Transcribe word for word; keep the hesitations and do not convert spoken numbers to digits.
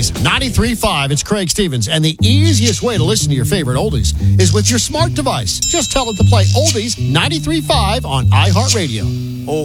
Oldies ninety-three point five. It's Craig Stevens, and the easiest way to listen to your favorite oldies is with your smart device. Just tell it to play Oldies ninety-three point five on iHeartRadio. Oh,